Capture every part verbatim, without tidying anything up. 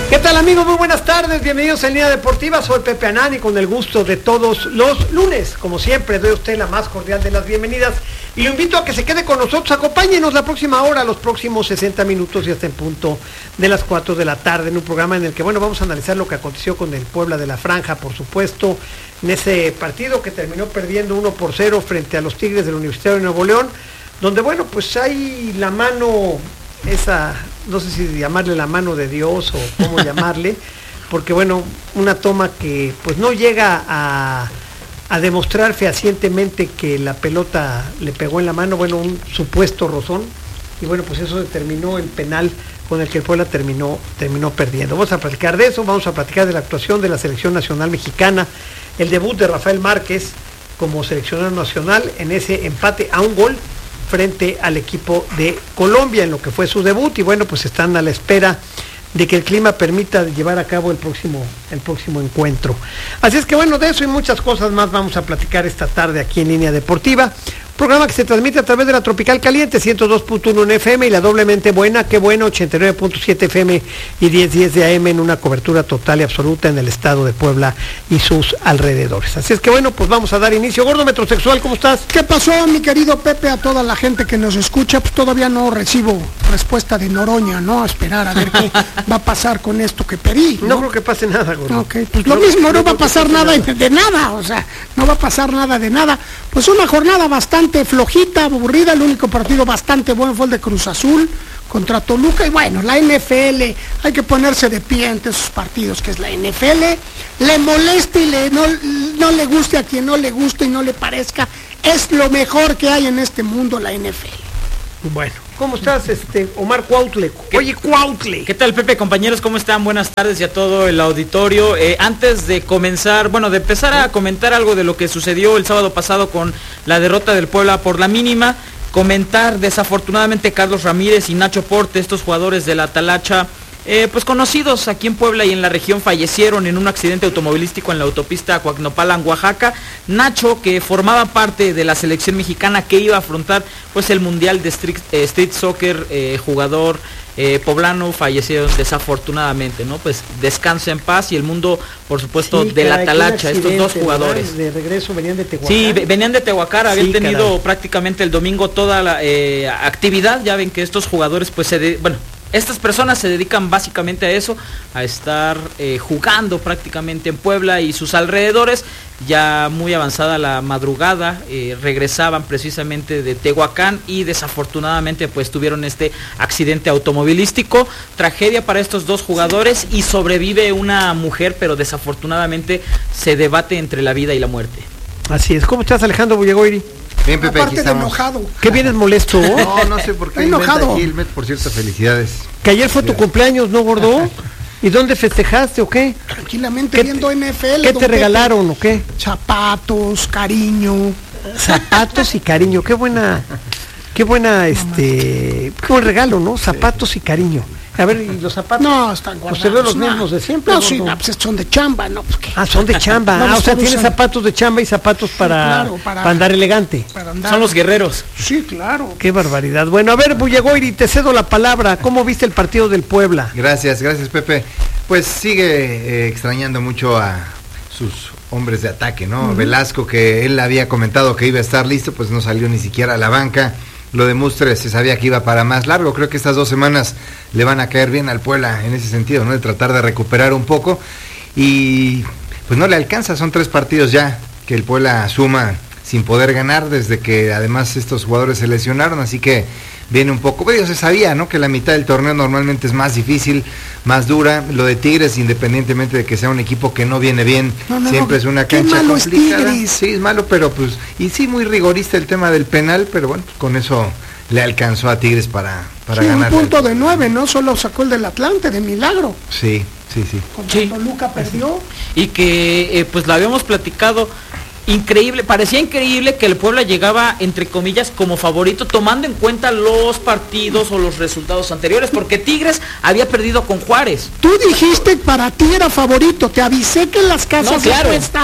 ¿Qué tal, amigos? Muy buenas tardes, bienvenidos en Línea Deportiva. Soy Pepe Anán y con el gusto de todos los lunes, como siempre, doy a usted la más cordial de las bienvenidas y lo invito a que se quede con nosotros. Acompáñenos la próxima hora, los próximos sesenta minutos y hasta en punto de las cuatro de la tarde, en un programa en el que, bueno, vamos a analizar lo que aconteció con el Puebla de la Franja, por supuesto, en ese partido que terminó perdiendo uno por cero frente a los Tigres del Universitario de Nuevo León, donde, bueno, pues hay la mano, esa, no sé si llamarle la mano de Dios o cómo llamarle, porque, bueno, una toma que pues no llega a, a demostrar fehacientemente que la pelota le pegó en la mano, bueno, un supuesto rozón, y bueno, pues eso determinó el penal con el que el Puebla terminó, terminó perdiendo. Vamos a platicar de eso, vamos a platicar de la actuación de la selección nacional mexicana, el debut de Rafael Márquez como seleccionado nacional en ese empate a un gol frente al equipo de Colombia en lo que fue su debut, y bueno, pues están a la espera de que el clima permita llevar a cabo el próximo, el próximo encuentro. Así es que, bueno, de eso y muchas cosas más vamos a platicar esta tarde aquí en Línea Deportiva, programa que se transmite a través de la Tropical Caliente ciento dos punto uno en F M y la doblemente buena, qué bueno, ochenta y nueve punto siete F M y diez diez de A M en una cobertura total y absoluta en el estado de Puebla y sus alrededores. Así es que, bueno, pues vamos a dar inicio. Gordo Metrosexual, ¿cómo estás? ¿Qué pasó, mi querido Pepe? A toda la gente que nos escucha, pues todavía no recibo respuesta de Noroña, ¿no? A esperar a ver qué va a pasar con esto que pedí, ¿no? No creo que pase nada, Gordo. Ok, pues lo no, mismo, no, no va a pasar nada de, de nada, o sea, no va a pasar nada de nada. Pues una jornada bastante flojita, aburrida. El único partido bastante bueno fue el de Cruz Azul contra Toluca, y bueno, la N F L, hay que ponerse de pie ante esos partidos, que es la N F L, le moleste y le, no, no le guste a quien no le guste y no le parezca, es lo mejor que hay en este mundo, la N F L. Bueno, ¿cómo estás, este Omar Cuautle? Oye, Cuautle. ¿Qué tal, Pepe, compañeros? ¿Cómo están? Buenas tardes y a todo el auditorio. Eh, antes de comenzar, bueno, de empezar a comentar algo de lo que sucedió el sábado pasado con la derrota del Puebla por la mínima, comentar desafortunadamente Carlos Ramírez y Nacho Porte, estos jugadores de la Talacha, eh, pues conocidos aquí en Puebla y en la región, fallecieron en un accidente automovilístico en la autopista Coacnopalan, Oaxaca. Nacho, que formaba parte de la selección mexicana que iba a afrontar pues el Mundial de Street, eh, street Soccer, eh, jugador eh, poblano, falleció desafortunadamente, ¿no? Pues descansa en paz y el mundo, por supuesto, sí, de caray, la Talacha, estos dos jugadores. De regreso venían de Tehuacán. Sí, venían de Tehuacán, habían sí, tenido caray. prácticamente el domingo toda la eh, actividad. Ya ven que estos jugadores, pues se de, bueno, estas personas se dedican básicamente a eso, a estar eh, jugando prácticamente en Puebla y sus alrededores. Ya muy avanzada la madrugada, eh, regresaban precisamente de Tehuacán y desafortunadamente pues tuvieron este accidente automovilístico. Tragedia para estos dos jugadores y sobrevive una mujer, pero desafortunadamente se debate entre la vida y la muerte. Así es. ¿Cómo estás, Alejandro Bullagoiri? Bien, Pepe, aparte de enojado. ¿Qué vienes molesto? No, no sé por qué. Enojado. Gilmet, por cierto, felicidades. Que ayer fue tu cumpleaños, ¿no, Gordo? ¿Y dónde festejaste o qué? Tranquilamente viendo te, N F L. ¿Qué te regalaron o qué? Zapatos, cariño. Zapatos y cariño, qué buena, qué buena, este, qué buen regalo, ¿no? Zapatos y cariño. A ver, ¿y los zapatos? No, están guardados. Pues se ven los mismos de siempre. No, sí, no, pues son de chamba, ¿no? Pues ah, son de chamba. Ah, o sea, tienes zapatos de chamba y zapatos para, sí, claro, para, para andar elegante. Para andar. Son los guerreros. Sí, claro. Qué barbaridad. Bueno, a ver, Bullagoiri, te cedo la palabra. ¿Cómo viste el partido del Puebla? Gracias, gracias, Pepe. Pues sigue eh, extrañando mucho a sus hombres de ataque, ¿no? Uh-huh. Velasco, que él había comentado que iba a estar listo, pues no salió ni siquiera a la banca. Lo de Mustre se sabía que iba para más largo. Creo que estas dos semanas le van a caer bien al Puebla en ese sentido, ¿no? De tratar de recuperar un poco. Y pues no le alcanza, son tres partidos ya que el Puebla suma sin poder ganar, desde que además estos jugadores se lesionaron, así que viene un poco, bueno, se sabía, ¿no? Que la mitad del torneo normalmente es más difícil, más dura. Lo de Tigres, independientemente de que sea un equipo que no viene bien, no, no, siempre es una cancha complicada. Es sí, es malo, pero pues, y sí, muy rigorista el tema del penal, pero bueno, pues con eso le alcanzó a Tigres para, para sí, ganar. Un punto de nueve, ¿no? Solo sacó el del Atlante, de milagro. Sí, sí, sí. Contra sí. Toluca perdió. Y que, eh, pues lo habíamos platicado. Increíble, parecía increíble que el Puebla llegaba, entre comillas, como favorito, tomando en cuenta los partidos o los resultados anteriores, porque Tigres había perdido con Juárez. Tú dijiste que para ti era favorito, te avisé que en las casas no, claro. de apuesta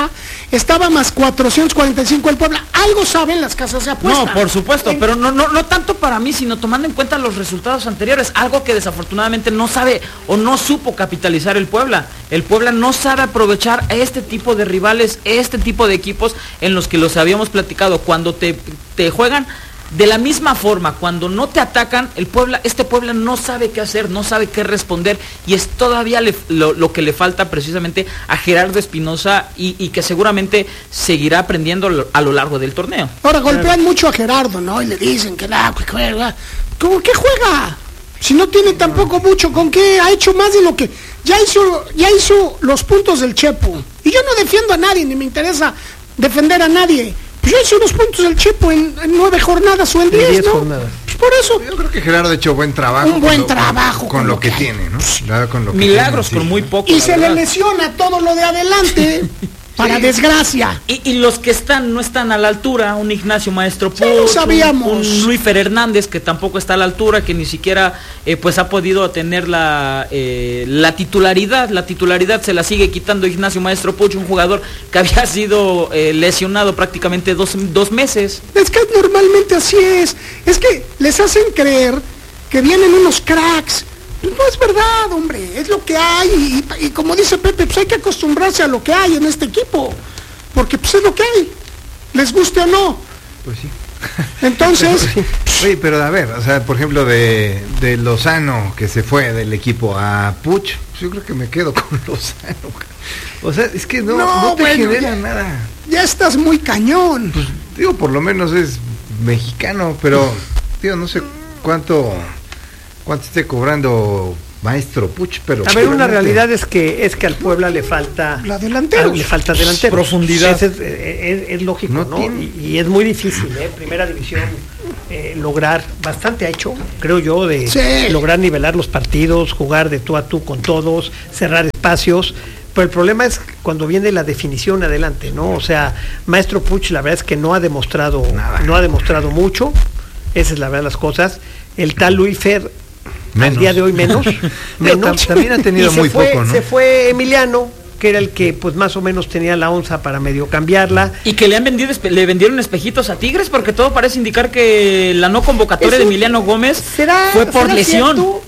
estaba más cuatrocientos cuarenta y cinco el Puebla. Algo saben las casas de apuesta. No, por supuesto, en... pero no, no, no tanto para mí, sino tomando en cuenta los resultados anteriores, algo que desafortunadamente no sabe o no supo capitalizar el Puebla. El Puebla no sabe aprovechar este tipo de rivales, este tipo de equipos en los que los habíamos platicado. Cuando te, te juegan de la misma forma, cuando no te atacan, el Puebla, este Puebla no sabe qué hacer, no sabe qué responder, y es todavía le, lo, lo que le falta precisamente a Gerardo Espinoza y, y que seguramente seguirá aprendiendo a lo largo del torneo. Ahora golpean mucho a Gerardo, ¿no? Y le dicen que nada, que juega. ¿Cómo que juega? Si no tiene tampoco mucho con qué, ha hecho más de lo que ya hizo, ya hizo los puntos del Chepo. Y yo no defiendo a nadie, ni me interesa defender a nadie. Pues yo hice unos puntos del Chepo en, en nueve jornadas o en diez, diez ¿no? Jornadas. Pues por eso. Yo creo que Gerardo ha hecho buen trabajo. Un buen con trabajo. Lo, con, con lo que, que tiene, ¿no? Claro, con lo que Milagros tiene, con sí. muy poco. Y se verdad. le lesiona todo lo de adelante. Para sí. desgracia. Y, y los que están no están a la altura, un Ignacio Maestro Puch, sí, lo sabíamos. Un, un Luis Fer Hernández que tampoco está a la altura, que ni siquiera eh, pues ha podido tener la, eh, la titularidad, la titularidad se la sigue quitando Ignacio Maestro Puch, un jugador que había sido eh, lesionado prácticamente dos, dos meses. Es que normalmente así es, es que les hacen creer que vienen unos cracks. No es verdad, hombre, es lo que hay y, y como dice Pepe, pues hay que acostumbrarse a lo que hay en este equipo, porque pues es lo que hay, les guste o no. Pues sí. Entonces... Oye, pero a ver, o sea, por ejemplo, de, de Lozano, que se fue del equipo a Puch, pues yo creo que me quedo con Lozano. O sea, es que no, no, no te bueno, genera ya, nada. Ya estás muy cañón. Pues digo, por lo menos es mexicano, pero, tío, no sé cuánto... ¿Cuánto esté cobrando Maestro Puch? Pero a ver, una realidad es que es que al Puebla le falta la delantera, le falta delantera, profundidad. Es, es, es, es lógico, ¿no? ¿no? Y, y es muy difícil, ¿eh? Primera división eh, lograr bastante ha hecho, creo yo, de sí. lograr nivelar los partidos, jugar de tú a tú con todos, cerrar espacios. Pero el problema es cuando viene la definición adelante, ¿no? O sea, Maestro Puch, la verdad es que no ha demostrado nada, no ha demostrado mucho. Esa es la verdad de las cosas. El tal Luis Fer al día de hoy menos, menos. También ha tenido muy fue, poco, ¿no? Se fue Emiliano, que era el que pues más o menos tenía la onza para medio cambiarla. Y que le han vendido, le vendieron espejitos a Tigres, porque todo parece indicar que la no convocatoria Eso, de Emiliano Gómez ¿será, fue por ¿será lesión. Cierto?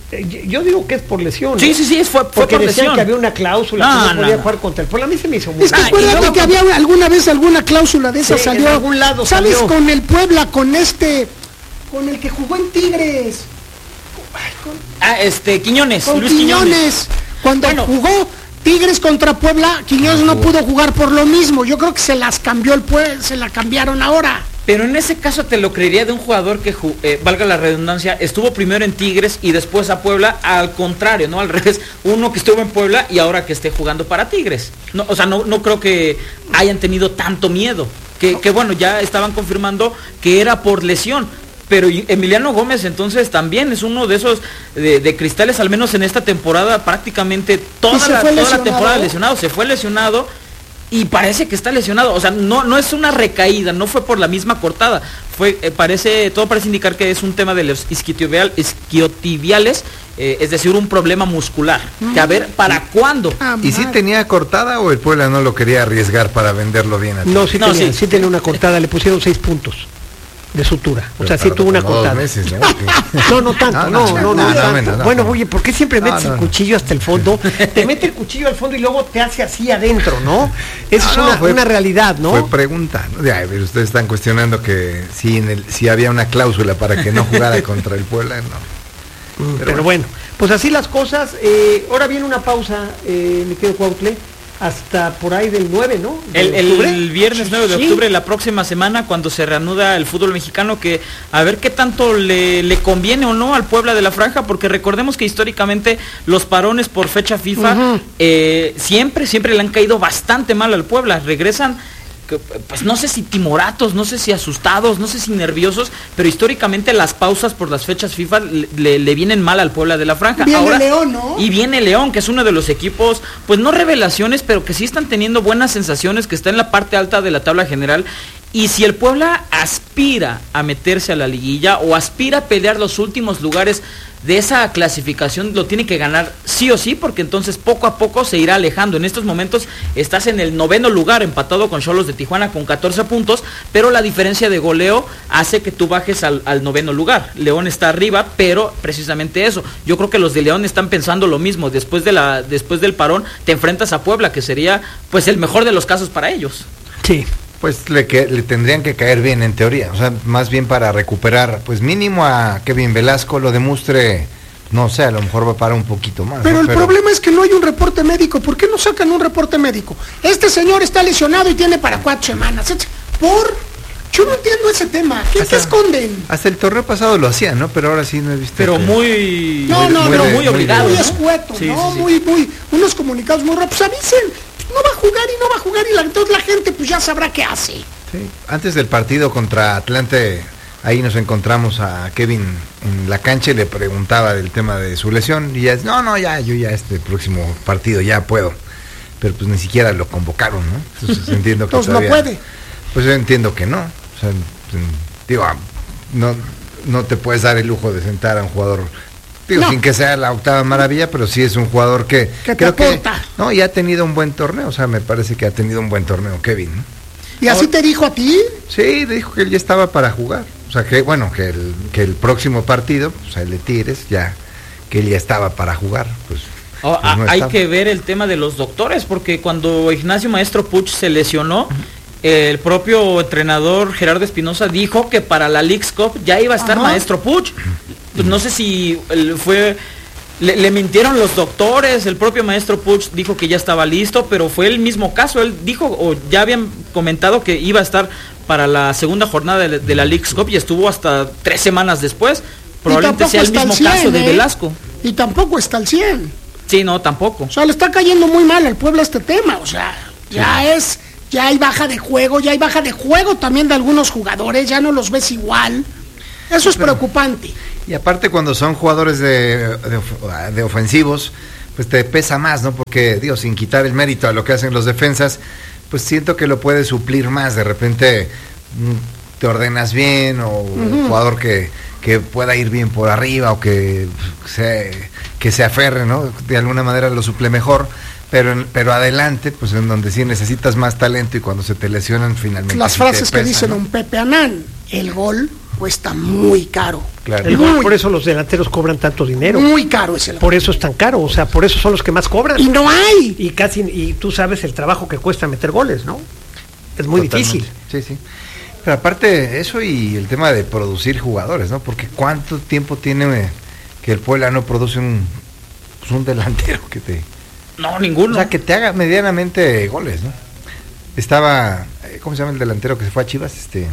Yo digo que es por lesión. Sí, ¿no? sí, sí, fue, fue porque por decían lesión. que había una cláusula no, que no, no podía no. jugar contra el Puebla. A mí se me hizo muy Es que acuérdate ah, que había alguna vez alguna cláusula de esa sí, salió. En algún lado ¿Sabes? Salió. Con el Puebla, con este, con el que jugó en Tigres. Con, ah, este, Quiñones, con Luis Quiñones. Quiñones. Cuando bueno. jugó Tigres contra Puebla, Quiñones no, no pudo jugar por lo mismo. Yo creo que se las cambió el Puebla, se la cambiaron ahora. Pero en ese caso te lo creería de un jugador que, eh, valga la redundancia, estuvo primero en Tigres y después a Puebla, al contrario, ¿no? Al revés, uno que estuvo en Puebla y ahora que esté jugando para Tigres. No, o sea, no, no creo que hayan tenido tanto miedo. Que, que bueno, ya estaban confirmando que era por lesión. Pero Emiliano Gómez entonces también es uno de esos de, de cristales, al menos en esta temporada, prácticamente toda, la, toda la temporada lesionado, se fue lesionado y parece que está lesionado. O sea, no, no es una recaída, no fue por la misma cortada, fue, eh, parece, todo parece indicar que es un tema de los isquiotibial, isquiotibiales, eh, es decir, un problema muscular. Que a ver, ¿para cuándo? Ah, ¿Y si tenía cortada o el Puebla no lo quería arriesgar para venderlo bien a ti? No, sí, no tenía, sí, sí tenía una cortada, le pusieron seis puntos de sutura, o sea, sí tuvo una cortada. Meses, ¿no? no, no tanto, no, no, no, no, no tanto. No, no, bueno, no. oye, ¿por qué siempre metes no, no. el cuchillo hasta el fondo? Te mete el cuchillo al fondo y luego te hace así adentro, ¿no? Esa no, es no, una, fue, una realidad, ¿no? Fue pregunta, ¿no? Ya, ustedes están cuestionando que si, en el, si había una cláusula para que no jugara contra el Puebla, no. Pero, Pero bueno. bueno, pues así las cosas. Eh, ahora viene una pausa, eh, mi querido Cuautle, hasta por ahí del nueve, ¿no? El, el viernes nueve de octubre, sí. La próxima semana, cuando se reanuda el fútbol mexicano, que a ver qué tanto le, le conviene o no al Puebla de la Franja, porque recordemos que históricamente los parones por fecha FIFA uh-huh. eh, siempre, siempre le han caído bastante mal al Puebla. Regresan, pues no sé si timoratos, no sé si asustados, no sé si nerviosos, pero históricamente las pausas por las fechas FIFA le, le, le vienen mal al Puebla de la Franja. Viene Ahora, León, ¿no? Y viene León, que es uno de los equipos, pues no revelaciones, pero que sí están teniendo buenas sensaciones, que está en la parte alta de la tabla general. Y si el Puebla aspira a meterse a la liguilla o aspira a pelear los últimos lugares de esa clasificación lo tiene que ganar sí o sí, porque entonces poco a poco se irá alejando. En estos momentos estás en el noveno lugar, empatado con Xolos de Tijuana con catorce puntos, pero la diferencia de goleo hace que tú bajes al, al noveno lugar. León está arriba, pero precisamente eso, yo creo que los de León están pensando lo mismo. Después de la después del parón te enfrentas a Puebla, que sería pues el mejor de los casos para ellos. Sí. Pues le, que, le tendrían que caer bien en teoría, o sea, más bien para recuperar, pues mínimo a Kevin Velasco, lo demustre, no sé, a lo mejor va para un poquito más. Pero ¿no? el Pero... problema es que no hay un reporte médico. ¿Por qué no sacan un reporte médico? Este señor está lesionado y tiene para cuatro semanas. ¿Por? Yo no entiendo ese tema. ¿Qué, hasta, ¿qué esconden? Hasta el torneo pasado lo hacían, ¿no? Pero ahora sí no he visto. Pero que... muy... No, no, pero no, muy obligado. Muy ¿no? escueto, Sí, ¿no? sí, sí. Muy, muy, unos comunicados muy rápidos. Pues avisen, no va a jugar y no va a jugar y la, entonces la gente pues ya sabrá qué hace. Sí. Antes del partido contra Atlante, ahí nos encontramos a Kevin en la cancha y le preguntaba del tema de su lesión y ya, no, no, ya, yo ya este próximo partido ya puedo. Pero pues ni siquiera lo convocaron, ¿no? Entonces entiendo que entonces todavía, no puede. Pues yo entiendo que no. O sea, digo, no, no te puedes dar el lujo de sentar a un jugador, digo, no. sin que sea la octava maravilla, pero sí es un jugador que que creo te aporta. que no, y ha tenido un buen torneo, o sea, me parece que ha tenido un buen torneo Kevin, ¿no? ¿Y así te dijo a ti? Sí, le dijo que él ya estaba para jugar. O sea, que bueno, que el, que el próximo partido, o sea, el de Tigres, ya, que él ya estaba para jugar. Pues, oh, pues no hay estaba. que ver el tema de los doctores, porque cuando Ignacio Maestro Puch se lesionó, el propio entrenador Gerardo Espinosa dijo que para la Leagues Cup ya iba a estar Ajá. Maestro Puch. Pues no sé si fue... Le, le mintieron los doctores, el propio Maestro Puch dijo que ya estaba listo, pero fue el mismo caso. Él dijo, o ya habían comentado que iba a estar para la segunda jornada de, de la Leagues Cup y estuvo hasta tres semanas después. Probablemente sea el mismo cien, caso de ¿eh? Velasco. Y tampoco está al cien. Sí, no, tampoco. O sea, le está cayendo muy mal al Puebla este tema. O sea, ya sí. es, ya hay baja de juego, ya hay baja de juego también de algunos jugadores, ya no los ves igual. Eso es pero, preocupante. Y aparte cuando son jugadores de, de, de ofensivos, pues te pesa más, ¿no? Porque, digo, sin quitar el mérito a lo que hacen los defensas, pues siento que lo puedes suplir más. De repente te ordenas bien, o uh-huh. un jugador que, que pueda ir bien por arriba, o que se, que se aferre, ¿no? De alguna manera lo suple mejor. Pero, pero adelante, pues en donde sí necesitas más talento y cuando se te lesionan finalmente. Las sí frases te pesa, que dice ¿no? don Pepe Anán, el gol cuesta muy caro. Claro. El muy, gol, por eso los delanteros cobran tanto dinero. Muy caro es el gol. Por eso es tan caro, o sea, por eso son los que más cobran. Y no hay. Y casi, y tú sabes el trabajo que cuesta meter goles, ¿no? Es muy Totalmente. difícil. Sí, sí. Pero aparte eso y el tema de producir jugadores, ¿no? Porque ¿cuánto tiempo tiene que el Puebla no produce un, pues un delantero que te... No, ninguno. O sea, que te haga medianamente goles, ¿no? Estaba, ¿cómo se llama el delantero que se fue a Chivas? Este...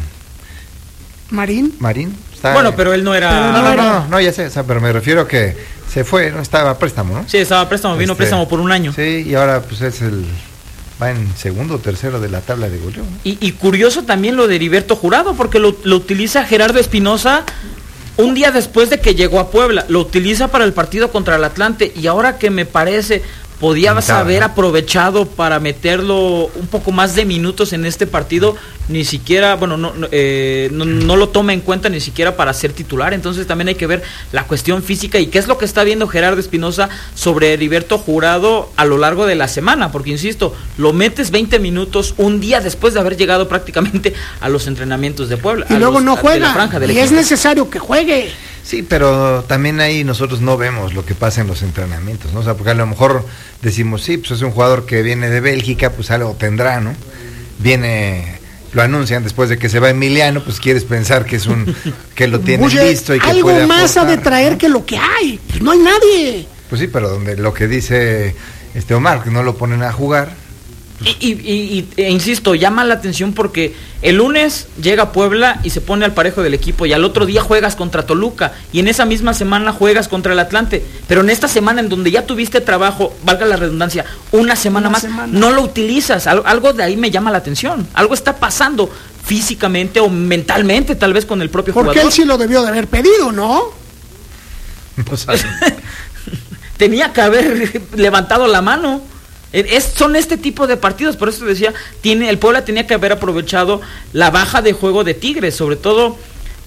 Marín. Marín. Está, bueno, pero él no era... Pero No, no, era... no, no, ya sé, o sea, pero me refiero que se fue, ¿no? Estaba a préstamo, ¿no? Sí, estaba a préstamo, vino Este, préstamo por un año. Sí, y ahora pues es el... va en segundo o tercero de la tabla de goleo, ¿no? Y, y curioso también lo de Heriberto Jurado, porque lo, lo utiliza Gerardo Espinosa un día después de que llegó a Puebla. Lo utiliza para el partido contra el Atlante, y ahora que me parece... podías haber aprovechado para meterlo un poco más de minutos en este partido, ni siquiera, bueno, no, eh, no, no lo toma en cuenta ni siquiera para ser titular. Entonces también hay que ver la cuestión física y qué es lo que está viendo Gerardo Espinosa sobre Heriberto Jurado a lo largo de la semana, porque insisto, lo metes veinte minutos un día después de haber llegado prácticamente a los entrenamientos de Puebla. Y luego los, no juega, franja del y equipo. Es necesario que juegue. Sí, pero también ahí nosotros no vemos lo que pasa en los entrenamientos, ¿no? O sea, porque a lo mejor decimos, sí, pues es un jugador que viene de Bélgica, pues algo tendrá, ¿no? Viene, lo anuncian después de que se va Emiliano, pues quieres pensar que es un, que lo tienen Oye, listo y que algo puede más aportar, ha de traer, ¿no? que lo que hay, pues no hay nadie. Pues sí, pero donde lo que dice este Omar, que no lo ponen a jugar. Y, y, y, e insisto, llama la atención porque el lunes llega a Puebla y se pone al parejo del equipo, y al otro día juegas contra Toluca, y en esa misma semana juegas contra el Atlante, pero en esta semana en donde ya tuviste trabajo, valga la redundancia, una semana una más, semana. no lo utilizas. Al, algo de ahí me llama la atención, algo está pasando físicamente o mentalmente tal vez con el propio Porque jugador. él sí lo debió de haber pedido, ¿no? No saben. Tenía que haber levantado la mano. Es, son este tipo de partidos, por eso decía, tiene el Puebla tenía que haber aprovechado la baja de juego de Tigres, sobre todo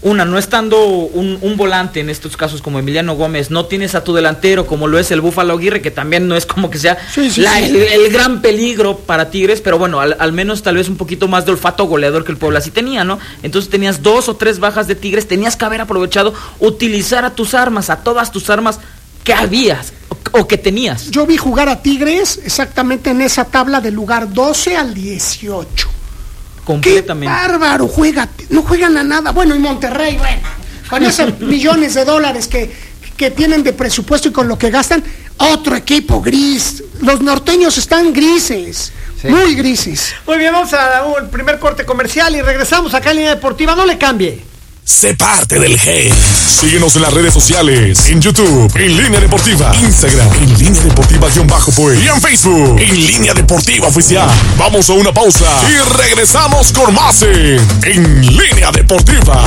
una, no estando un, un volante en estos casos como Emiliano Gómez, no tienes a tu delantero como lo es el Búfalo Aguirre, que también no es como que sea sí, sí, la, sí. El, el gran peligro para Tigres, pero bueno, al, al menos tal vez un poquito más de olfato goleador que el Puebla sí tenía, ¿no? Entonces tenías dos o tres bajas de Tigres, tenías que haber aprovechado, utilizar a tus armas, a todas tus armas que habías o, o que tenías. Yo vi jugar a Tigres exactamente en esa tabla del lugar doce al dieciocho. Completamente. ¡Qué bárbaro! Juega, no juegan a nada. Bueno, y Monterrey, bueno, con esos millones de dólares que, que tienen de presupuesto y con lo que gastan, otro equipo gris. Los norteños están grises, sí. Muy grises. Muy bien, vamos al primer corte comercial y regresamos acá en Línea Deportiva. No le cambie. Sé parte del G. Síguenos en las redes sociales, en YouTube, en Línea Deportiva, Instagram, en Línea Deportiva-Pues y en Facebook, en Línea Deportiva Oficial. Vamos a una pausa y regresamos con más en, en Línea Deportiva.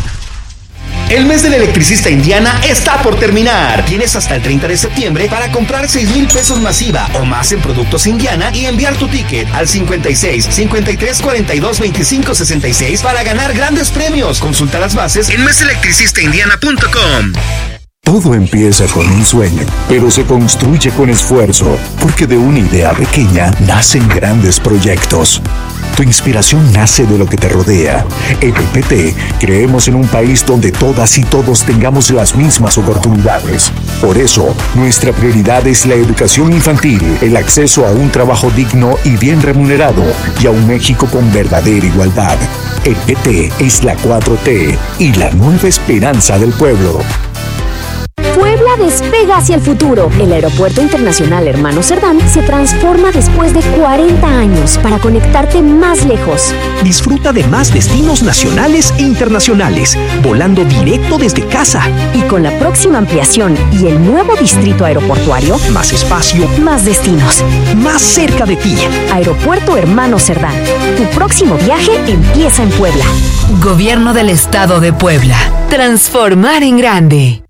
El mes del electricista Indiana está por terminar. Tienes hasta el treinta de septiembre para comprar seis mil pesos masiva o más en productos Indiana y enviar tu ticket al cincuenta y seis, cincuenta y tres, cuarenta y dos, veinticinco, sesenta y seis para ganar grandes premios. Consulta las bases en mes electricista indiana punto com. Todo empieza con un sueño, pero se construye con esfuerzo, porque de una idea pequeña nacen grandes proyectos. Tu inspiración nace de lo que te rodea. En el P T creemos en un país donde todas y todos tengamos las mismas oportunidades. Por eso, nuestra prioridad es la educación infantil, el acceso a un trabajo digno y bien remunerado, y a un México con verdadera igualdad. El P T es la cuatro T y la nueva esperanza del pueblo. Puebla despega hacia el futuro. El Aeropuerto Internacional Hermano Cerdán se transforma después de cuarenta años para conectarte más lejos. Disfruta de más destinos nacionales e internacionales, volando directo desde casa. Y con la próxima ampliación y el nuevo distrito aeroportuario, más espacio, más destinos, más cerca de ti. Aeropuerto Hermano Cerdán. Tu próximo viaje empieza en Puebla. Gobierno del Estado de Puebla. Transformar en grande.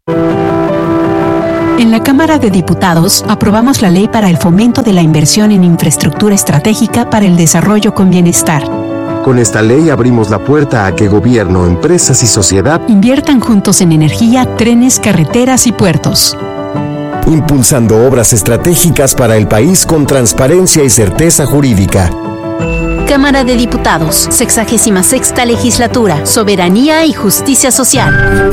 En la Cámara de Diputados aprobamos la ley para el fomento de la inversión en infraestructura estratégica para el desarrollo con bienestar. Con esta ley abrimos la puerta a que gobierno, empresas y sociedad inviertan juntos en energía, trenes, carreteras y puertos. Impulsando obras estratégicas para el país con transparencia y certeza jurídica. Cámara de Diputados, sexagésima sexta legislatura, soberanía y justicia social.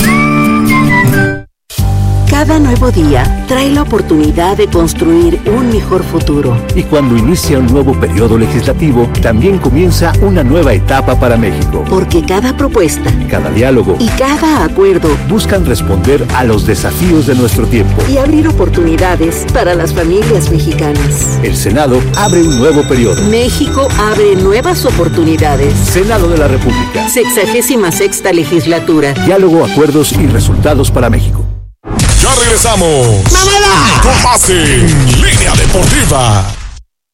Cada nuevo día trae la oportunidad de construir un mejor futuro. Y cuando inicia un nuevo periodo legislativo, también comienza una nueva etapa para México. Porque cada propuesta, cada diálogo y cada acuerdo buscan responder a los desafíos de nuestro tiempo y abrir oportunidades para las familias mexicanas. El Senado abre un nuevo periodo. México abre nuevas oportunidades. Senado de la República. Sexagésima sexta legislatura. Diálogo, acuerdos y resultados para México. Ya regresamos. ¡Mamá! Con más en Línea Deportiva.